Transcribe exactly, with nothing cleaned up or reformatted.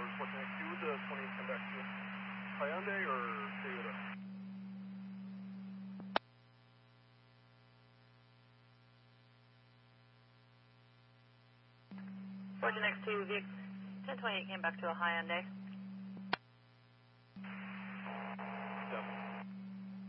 what's the next two with the twenty come back to Hyundai or Toyota? Fortune X two, ten twenty-eight came back to a Hyundai.